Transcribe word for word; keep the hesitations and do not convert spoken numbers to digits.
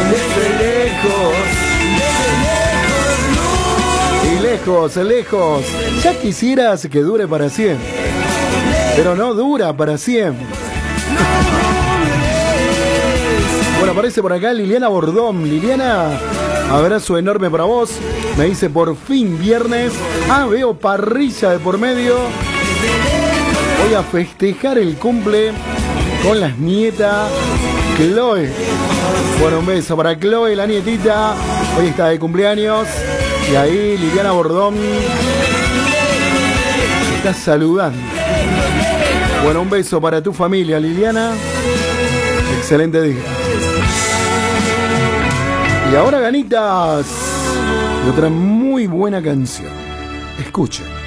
desde lejos. Y lejos, lejos. Ya quisieras que dure para siempre, pero no dura para siempre. Bueno, aparece por acá Liliana Bordón. Liliana, abrazo enorme para vos. Me dice por fin viernes. Ah, veo parrilla de por medio. Voy a festejar el cumple con las nietas. Chloe. Bueno, un beso para Chloe, la nietita. Hoy está de cumpleaños. Y ahí Liliana Bordón está saludando. Bueno, un beso para tu familia, Liliana. Excelente día. Y ahora ganitas de otra muy buena canción. Escuchen.